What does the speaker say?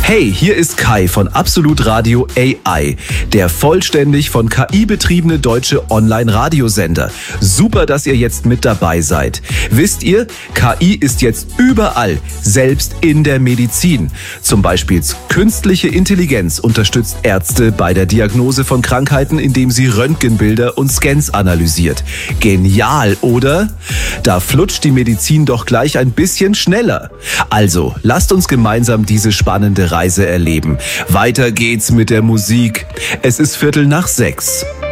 Hey, hier ist Kai von Absolut Radio AI, der vollständig von KI betriebene deutsche Online-Radiosender. Super, dass ihr jetzt mit dabei seid. Wisst ihr, KI ist jetzt überall, selbst in der Medizin. Zum Beispiel künstliche Intelligenz unterstützt Ärzte bei der Diagnose von Krankheiten, indem sie Röntgenbilder und Scans analysiert. Genial, oder? Da flutscht die Medizin doch gleich ein bisschen schneller. Also, lasst uns gemeinsam diese spannende Reise erleben. Weiter geht's mit der Musik. Es ist 5:45.